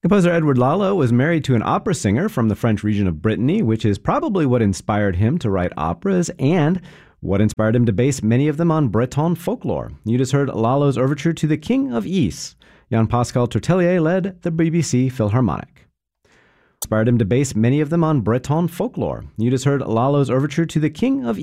Composer Edward Lalo was married to an opera singer from the French region of Brittany, which is probably what inspired him to write operas and what inspired him to base many of them on Breton folklore. You just heard Lalo's overture to The King of Ys. Jean-Pascal Tortelier led the BBC Philharmonic. Inspired him to base many of them on Breton folklore. You just heard Lalo's overture to The King of